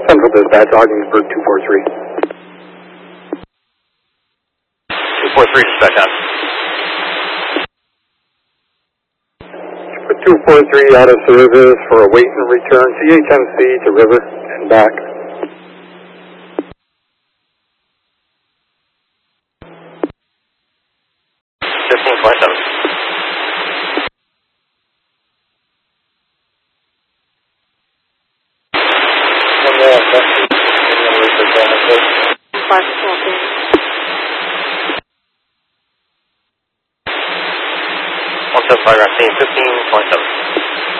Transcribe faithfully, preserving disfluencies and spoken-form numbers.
Central Dispatch, Ogdensburg two four three. two four three, dispatch on. two four three out of service for a wait and return, C H N C to River and back. fifteen twenty-seven. Five fourteen. one seven five, Racine, fifteen twenty-seven.